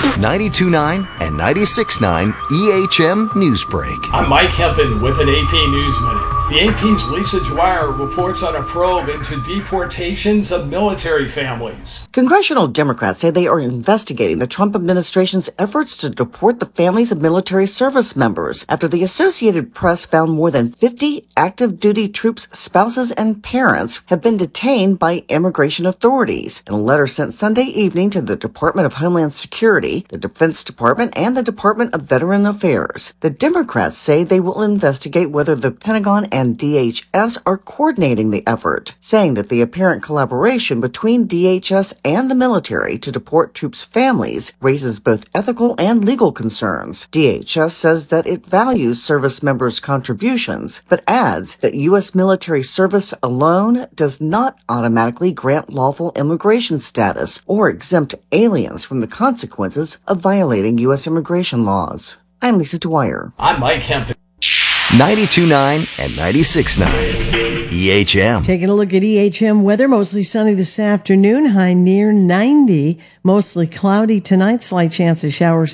92.9 and 96.9 EHM Newsbreak. I'm Mike Hempen with an AP News Minute. The AP's Lisa Dwyer reports on a probe into deportations of military families. Congressional Democrats say they are investigating the Trump administration's efforts to deport the families of military service members after the Associated Press found more than 50 active duty troops' spouses and parents have been detained by immigration authorities. In a letter sent Sunday evening to the Department of Homeland Security, the Defense Department, and the Department of Veteran Affairs, the Democrats say they will investigate whether the Pentagon and DHS are coordinating the effort, saying that the apparent collaboration between DHS and the military to deport troops' families raises both ethical and legal concerns. DHS says that it values service members' contributions, but adds that U.S. military service alone does not automatically grant lawful immigration status or exempt aliens from the consequences of violating U.S. immigration laws. I'm Lisa Dwyer. I'm Mike Hempen. 92.9 and 96.9 EHM. Taking a look at EHM weather, mostly sunny this afternoon, high near 90, mostly cloudy tonight, slight chance of showers